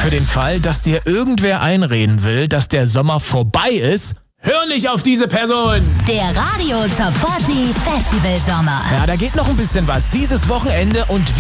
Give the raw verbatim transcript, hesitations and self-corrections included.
für den Fall, dass dir irgendwer einreden will, dass der Sommer vorbei ist, hör nicht auf diese Person! Der Radio Top vierzig Festival Sommer. Ja, da geht noch ein bisschen was dieses Wochenende und